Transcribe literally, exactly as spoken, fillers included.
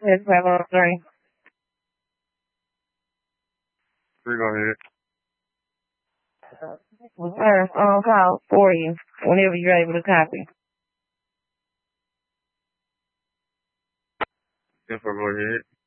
Yes, five oh three. Three, go ahead. Sir, on call for you whenever you're able to copy. Yes, sir, go ahead.